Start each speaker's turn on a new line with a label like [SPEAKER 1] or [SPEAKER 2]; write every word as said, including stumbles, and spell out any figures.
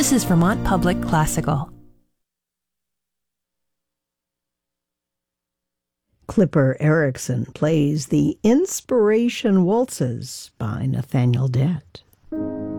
[SPEAKER 1] This is Vermont Public Classical.
[SPEAKER 2] Clipper Erickson plays the Inspiration Waltzes by Nathaniel Dett.